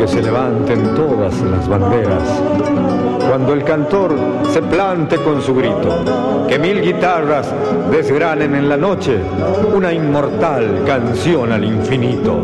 que se levanten todas las banderas, cuando el cantor se plante con su grito, que 1000 guitarras desgranen en la noche una inmortal canción al infinito.